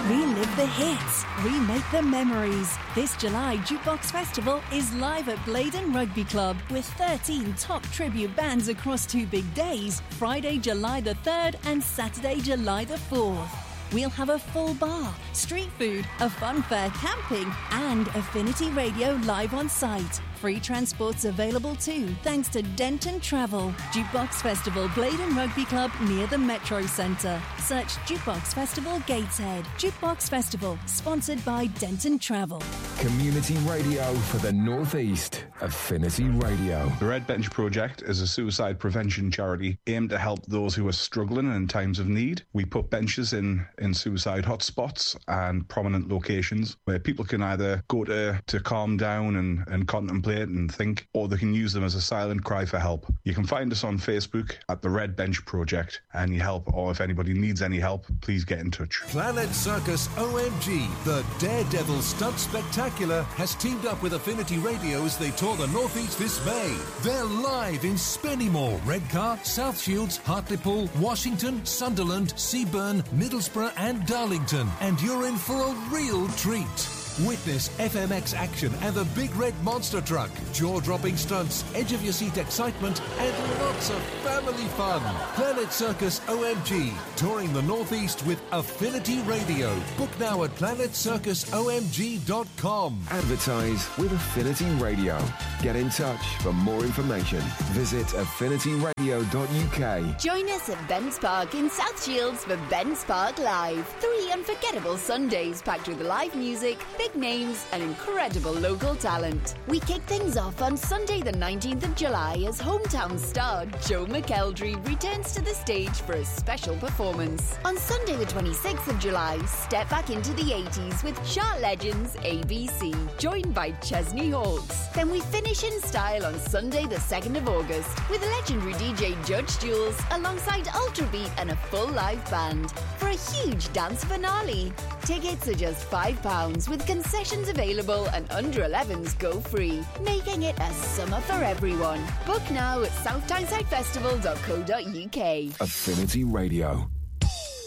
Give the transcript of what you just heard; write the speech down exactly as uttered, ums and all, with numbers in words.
Relive the hits, remake the memories. This July, Jukebox Festival is live at Blaydon Rugby Club with thirteen top tribute bands across two big days, Friday, July the third and Saturday, July the fourth. We'll have a full bar, street food, a fun fair, camping and Affinity Radio live on site. Free transport's available too, thanks to Denton Travel. Jukebox Festival, Blaydon Rugby Club near the Metro Centre. Search Jukebox Festival Gateshead. Jukebox Festival, sponsored by Denton Travel. Community radio for the North East. Affinity Radio. The Red Bench Project is a suicide prevention charity aimed to help those who are struggling in times of need. We put benches in, in suicide hotspots and prominent locations where people can either go to, to calm down and, and contemplate and think, or they can use them as a silent cry for help. You can find us on Facebook at the Red Bench Project. Any help, or if anybody needs any help, please get in touch. Planet Circus O M G, the Daredevil Stunt Spectacular, has teamed up with Affinity Radio as they tour the Northeast this May. They're live in Spennymoor, Redcar, South Shields, Hartlepool, Washington, Sunderland, Seaburn, Middlesbrough and Darlington. And you're in for a real treat. Witness F M X action and the Big Red Monster Truck, jaw-dropping stunts, edge-of-your-seat excitement, and lots of family fun. Planet Circus O M G, touring the Northeast with Affinity Radio. Book now at planet circus o m g dot com. Advertise with Affinity Radio. Get in touch for more information. Visit affinity radio dot u k. Join us at Bens Park in South Shields for Bens Park Live. Three unforgettable Sundays packed with live music, big names and incredible local talent. We kick things off on Sunday the nineteenth of July as hometown star Joe McElderry returns to the stage for a special performance. On Sunday the twenty-sixth of July, step back into the eighties with Sharp Legends A B C, joined by Chesney Hawkes. Then we finish in style on Sunday the second of August with legendary D J Judge Jules alongside Ultra Beat and a full live band for a huge dance finale. Tickets are just five pounds with concessions available and under elevens go free, making it a summer for everyone. Book now at south tyneside festival dot co dot u k. Affinity Radio.